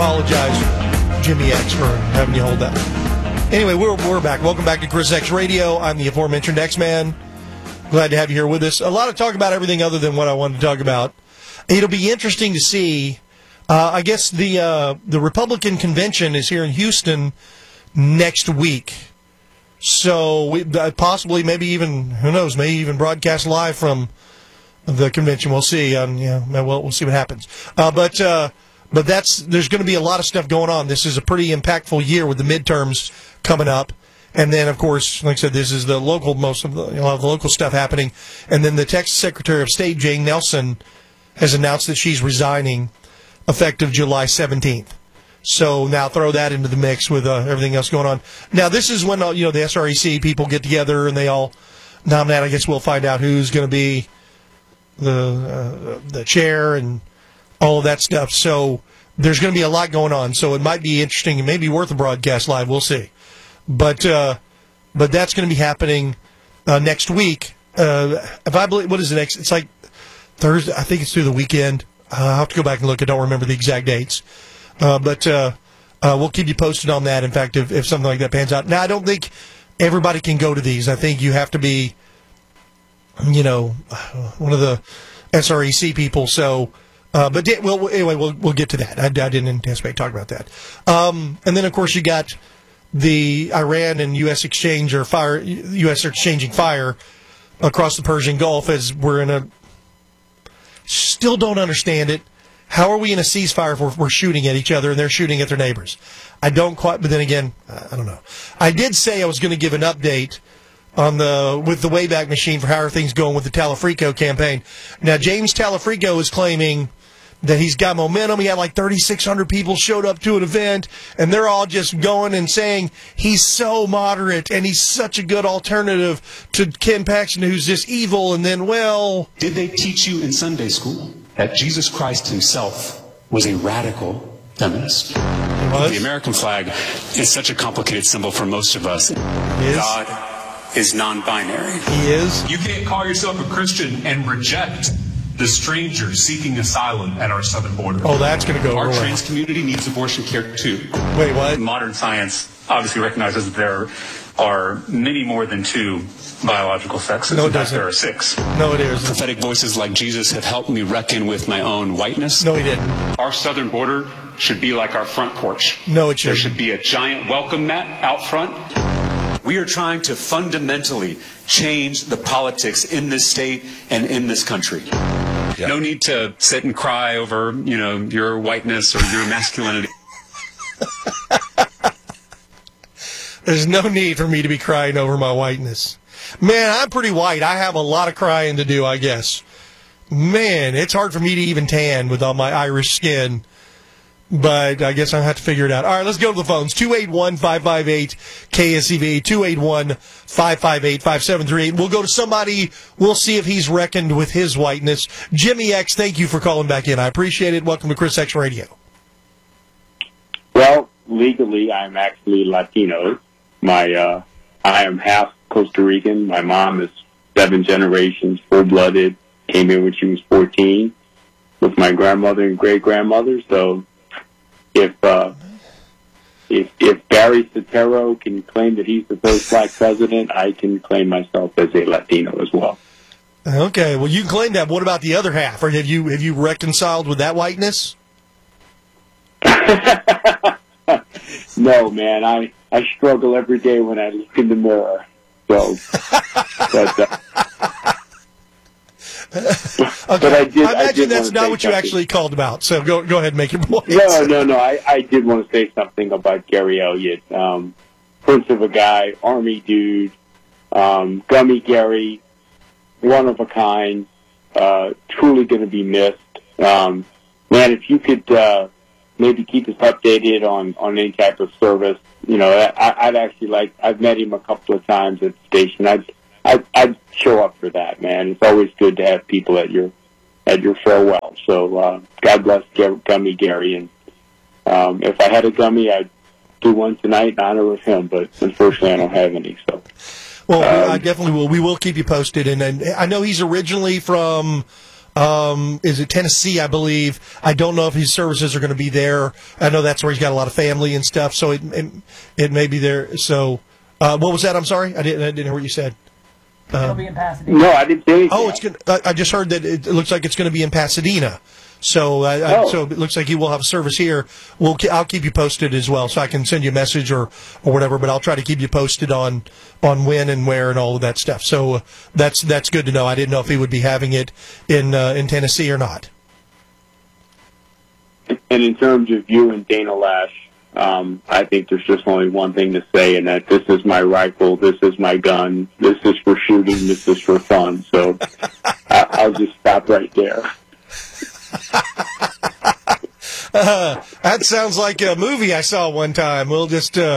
apologize, Jimmy X, for having you hold that. Anyway, we're back. Welcome back to Chris X Radio. I'm the aforementioned X-Man. Glad to have you here with us. A lot of talk about everything other than what I wanted to talk about. It'll be interesting to see. I guess the Republican convention is here in Houston next week. So we possibly, maybe even, who knows, maybe even broadcast live from the convention. We'll see. We'll see what happens. But there's going to be a lot of stuff going on. This is a pretty impactful year with the midterms coming up. And then, of course, like I said, this is the local, a lot of the local stuff happening. And then the Texas Secretary of State, Jane Nelson, has announced that she's resigning effective July 17th. So now throw that into the mix with everything else going on. Now, this is when, the SREC people get together and they all nominate. I guess we'll find out who's going to be the chair and all of that stuff. So there's going to be a lot going on. So it might be interesting. It may be worth a broadcast live. We'll see. But that's going to be happening next week. If I believe, what is the next? It's like Thursday. I think it's through the weekend. I'll have to go back and look. I don't remember the exact dates. But we'll keep you posted on that. In fact, if something like that pans out. Now, I don't think everybody can go to these. I think you have to be, one of the SREC people. So, anyway, we'll get to that. I didn't anticipate talking about that. And then, of course, you got the Iran and U.S. exchange or fire. U.S. are exchanging fire across the Persian Gulf as we're in a. Still don't understand it. How are we in a ceasefire if we're shooting at each other and they're shooting at their neighbors? I don't quite, but then again, I don't know. I did say I was going to give an update on with the Wayback Machine for how are things going with the Talafrico campaign. Now, James Talafrico is claiming that he's got momentum. He had like 3,600 people showed up to an event, and they're all just going and saying he's so moderate and he's such a good alternative to Ken Paxton, who's just evil. And then, did they teach you in Sunday school that Jesus Christ himself was a radical feminist? The American flag is such a complicated symbol for most of us. God is non-binary. He is. You can't call yourself a Christian and reject the stranger seeking asylum at our southern border. Oh, that's going to go Our away. trans community needs abortion care too. Wait, what? Modern science obviously recognizes that there are many more than two biological sexes. No, it In fact, doesn't. there are 6. No, it isn't. Prophetic voices like Jesus have helped me reckon with my own whiteness. No, he didn't. Our southern border should be like our front porch. No, it shouldn't. There should be a giant welcome mat out front. We are trying to fundamentally change the politics in this state and in this country. Yeah. No need to sit and cry over, your whiteness or your masculinity. There's no need for me to be crying over my whiteness. Man, I'm pretty white. I have a lot of crying to do, I guess. Man, it's hard for me to even tan with all my Irish skin. But I guess I'll have to figure it out. All right, let's go to the phones. 281-558-KSEV, 281-558-5738. We'll go to somebody. We'll see if he's reckoned with his whiteness. Jimmy X, thank you for calling back in. I appreciate it. Welcome to Chris X Radio. Well, legally, I'm actually Latino. I am half Costa Rican. My mom is 7 generations, full-blooded. Came here when she was 14 with my grandmother and great-grandmother. So if Barry Soetoro can claim that he's the first black president, I can claim myself as a Latino as well. Okay, well, you can claim that. What about the other half? Or have you reconciled with that whiteness? No, man. I struggle every day when I look in the mirror. So, but I imagine that's not what you actually called about. So go ahead and make your point. No. I did want to say something about Gary Elliott. Prince of a guy, Army dude, Gummy Gary, one of a kind, truly going to be missed. Man, if you could maybe keep us updated on any type of service, I'd actually I've met him a couple of times at the station. I'd show up for that, man. It's always good to have people at your farewell. So God bless Gummy Gary. And if I had a gummy, I'd do one tonight in honor of him. But unfortunately, I don't have any. So, well, I definitely will. We will keep you posted. And I know he's originally from Is it Tennessee, I believe. I don't know if his services are going to be there. I know that's where he's got a lot of family and stuff, so it may be there. So, what was that? I'm sorry? I didn't hear what you said. It'll be in Pasadena. No, I didn't say anything. Oh, I just heard that it looks like it's going to be in Pasadena. So, so it looks like he will have a service here. I'll keep you posted as well, so I can send you a message or whatever. But I'll try to keep you posted on when and where and all of that stuff. So that's good to know. I didn't know if he would be having it in Tennessee or not. And in terms of you and Dana Lash, I think there's just only one thing to say, and that this is my rifle, this is my gun, this is for shooting, this is for fun. So I'll just stop right there. That sounds like a movie I saw one time. We'll just time,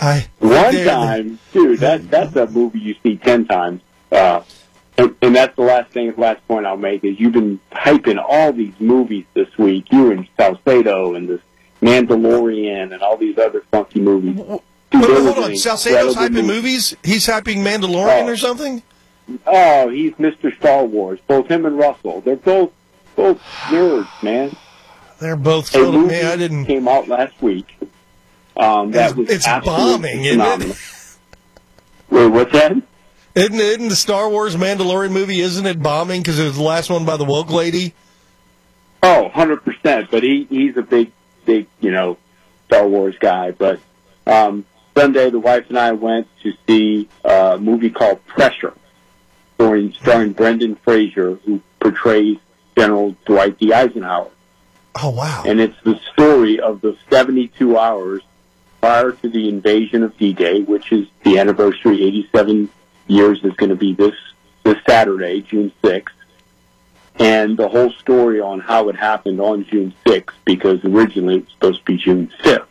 dude. That's a movie you see 10 times. And that's the last point I'll make is you've been hyping all these movies this week. You and Salcedo and this Mandalorian and all these other funky movies. Dude, hold on, Salcedo's hyping movies? He's hyping Mandalorian or something? Oh, he's Mr. Star Wars. Both him and Russell. They're both nerds, man. They're both a movie I didn't came out last week. It's bombing, isn't it? Wait, what's that? Isn't the Star Wars Mandalorian movie, isn't it bombing because it was the last one by the woke lady? Oh, 100%. But he's a big, Star Wars guy. But Sunday, the wife and I went to see a movie called Pressure, starring Brendan Fraser, who portrays General Dwight D. Eisenhower. Oh, wow. And it's the story of the 72 hours prior to the invasion of D-Day, which is the anniversary, 87 years is going to be this Saturday, June 6th. And the whole story on how it happened on June 6th, because originally it was supposed to be June 5th.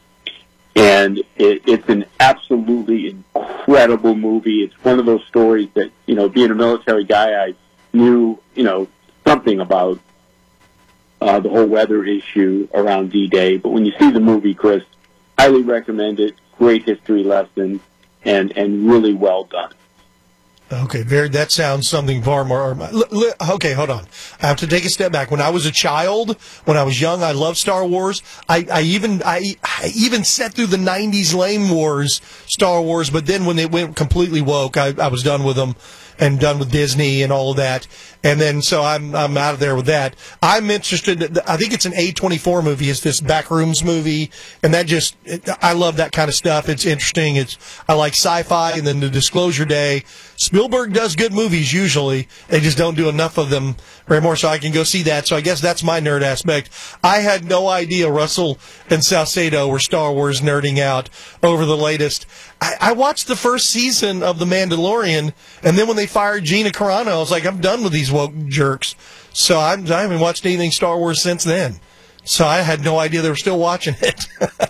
And it's an absolutely incredible movie. It's one of those stories that, being a military guy, I knew, something about the whole weather issue around D-Day. But when you see the movie, Chris, highly recommend it. Great history lesson and really well done. Okay, that sounds something far more. Okay, hold on. I have to take a step back. When I was a child, when I was young, I loved Star Wars. I even sat through the 90s Lame Wars Star Wars, but then when they went completely woke, I was done with them and done with Disney and all of that. And then, so I'm out of there with that. I'm interested. I think it's an A24 movie. It's this Backrooms movie. And I love that kind of stuff. It's interesting. I like sci-fi. And then the Disclosure Day. Spielberg does good movies usually. They just don't do enough of them anymore, so I can go see that. So I guess that's my nerd aspect. I had no idea Russell and Salcedo were Star Wars nerding out over the latest. I watched the first season of The Mandalorian, and then when they fired Gina Carano, I was like, I'm done with these woke jerks. So I haven't watched anything Star Wars since then. So I had no idea they were still watching it.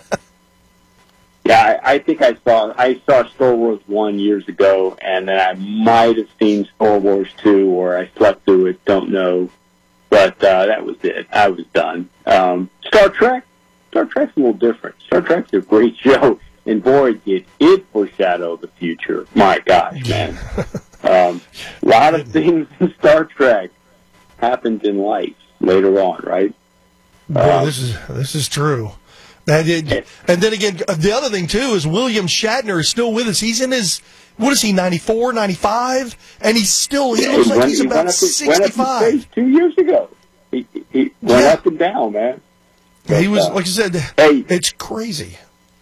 Yeah, I think I saw Star Wars 1 years ago, and then I might have seen Star Wars 2, or I slept through it, don't know. But that was it. I was done. Star Trek's a little different. Star Trek's a great show, and boy, did it foreshadow the future. My gosh, man. A lot of things in Star Trek happened in life later on, right? Boy, this is true. And then again, the other thing, too, is William Shatner is still with us. He's in his, 94, 95? And he looks like he's about 65. Went up in space 2 years ago. He went up and down, man. He was, like you said, it's crazy.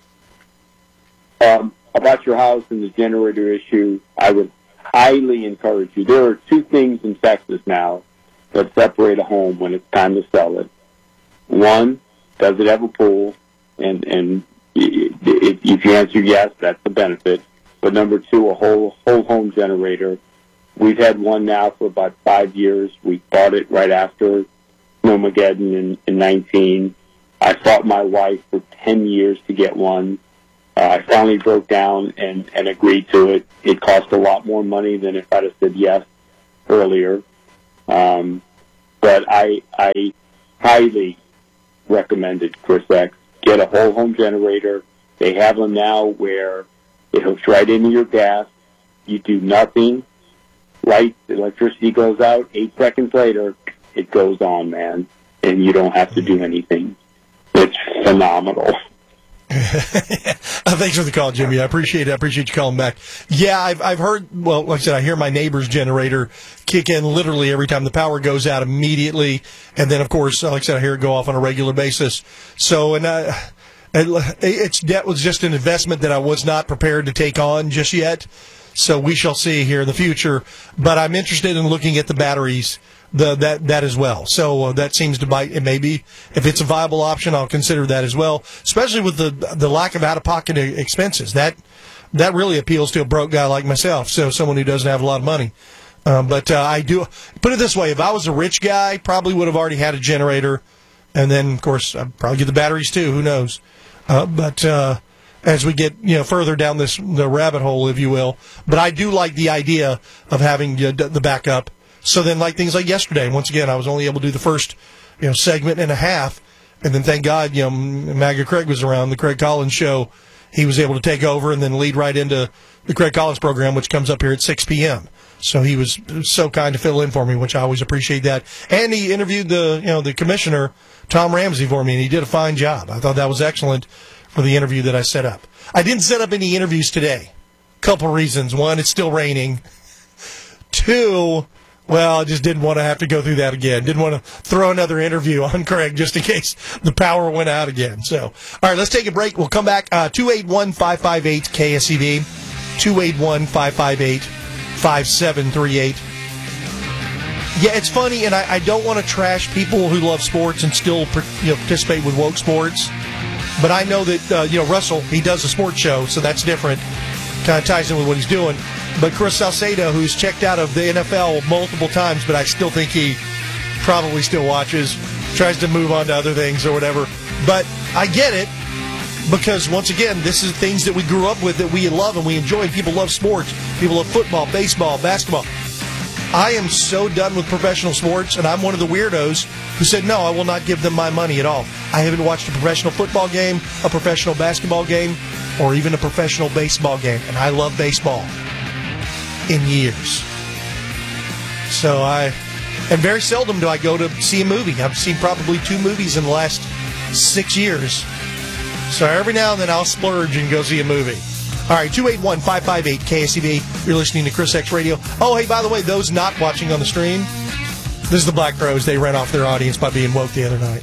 About your house and the generator issue, I would highly encourage you. There are two things in Texas now that separate a home when it's time to sell it. One, does it have a pool? And if you answer yes, that's the benefit. But number two, a whole home generator. We've had one now for about 5 years. We bought it right after Snowmageddon in 19. I fought my wife for 10 years to get one. I finally broke down and agreed to it. It cost a lot more money than if I'd have said yes earlier. But I highly recommended Chris X. Get a whole home generator. They have them now where it hooks right into your gas. You do nothing. Electricity goes out. 8 seconds later, it goes on, man, and you don't have to do anything. It's phenomenal. Thanks for the call, Jimmy. I appreciate it. I appreciate you calling back. Yeah, I've heard, well, like I said, I hear my neighbor's generator kick in literally every time the power goes out immediately. And then, of course, like I said, I hear it go off on a regular basis. So, that was just an investment that I was not prepared to take on just yet. So we shall see here in the future. But I'm interested in looking at the batteries, that as well. So that seems to bite. And maybe if it's a viable option, I'll consider that as well, especially with the lack of out-of-pocket expenses. That really appeals to a broke guy like myself, so someone who doesn't have a lot of money. But I do put it this way: if I was a rich guy, probably would have already had a generator, and then of course I'd probably get the batteries too. Who knows? But as we get further down the rabbit hole, if you will, but I do like the idea of having the backup. So then, like things like yesterday, once again, I was only able to do the first segment and a half, and then thank God MAGA Craig was around, the Craig Collins show. He was able to take over and then lead right into the Craig Collins program, which comes up here at 6 p.m. So he was so kind to fill in for me, which I always appreciate that. And he interviewed the commissioner, Tom Ramsey, for me, and he did a fine job. I thought that was excellent for the interview that I set up. I didn't set up any interviews today. Couple reasons. One, it's still raining. Two, well, I just didn't want to have to go through that again. Didn't want to throw another interview on Craig just in case the power went out again. So, all right, let's take a break. We'll come back. 281-558-KSEV, 281-558-5738. Yeah, it's funny, and I don't want to trash people who love sports and still participate with woke sports. But I know that, Russell, he does a sports show, so that's different. Kind of ties in with what he's doing. But Chris Salcedo, who's checked out of the NFL multiple times, but I still think he probably still watches, tries to move on to other things or whatever. But I get it, because once again, this is things that we grew up with that we love and we enjoy. People love sports. People love football, baseball, basketball. I am so done with professional sports, and I'm one of the weirdos who said, no, I will not give them my money at all. I haven't watched a professional football game, a professional basketball game, or even a professional baseball game, and I love baseball. In years. So and very seldom do I go to see a movie. I've seen probably 2 movies in the last 6 years. So every now and then I'll splurge and go see a movie. All right, 281-558-KSEV. You're listening to Chris X Radio. Oh, hey, by the way, those not watching on the stream, this is the Black Crowes. They ran off their audience by being woke the other night.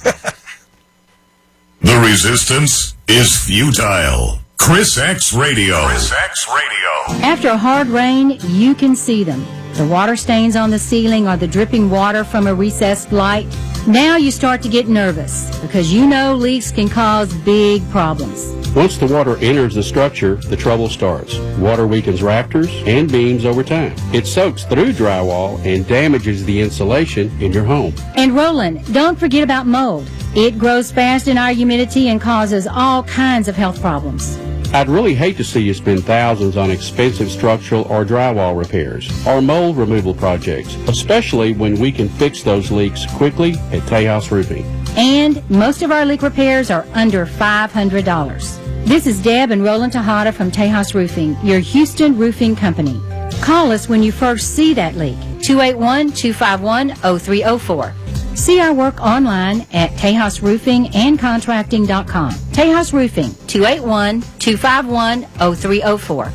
The resistance is futile. Chris X Radio. Chris X Radio. After a hard rain, you can see them. The water stains on the ceiling or the dripping water from a recessed light. Now you start to get nervous because leaks can cause big problems. Once the water enters the structure, the trouble starts. Water weakens rafters and beams over time. It soaks through drywall and damages the insulation in your home. And Roland, don't forget about mold. It grows fast in our humidity and causes all kinds of health problems. I'd really hate to see you spend thousands on expensive structural or drywall repairs or mold removal projects, especially when we can fix those leaks quickly at Tejas Roofing. And most of our leak repairs are under $500. This is Deb and Roland Tejada from Tejas Roofing, your Houston roofing company. Call us when you first see that leak, 281-251-0304. See our work online at TejasRoofingandContracting.com. Tejas Roofing, 281-251-0304.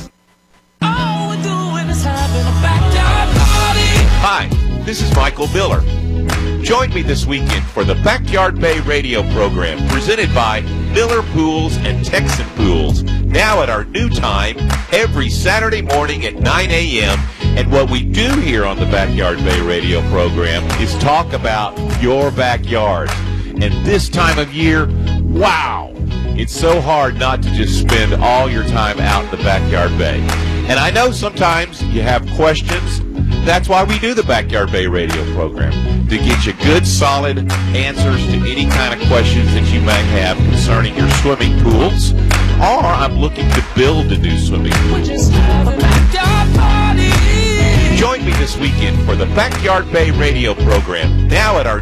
Hi, this is Michael Miller. Join me this weekend for the Backyard Bay radio program presented by Miller Pools and Texan Pools, now at our new time every Saturday morning at 9 a.m. And what we do here on the Backyard Bay radio program is talk about your backyard. And this time of year, wow, it's so hard not to just spend all your time out in the Backyard Bay. And I know sometimes you have questions. That's why we do the Backyard Bay radio program, to get you good, solid answers to any kind of questions that you may have concerning your swimming pools, or I'm looking to build a new swimming pool. Join me this weekend for the Backyard Bay radio program, now at our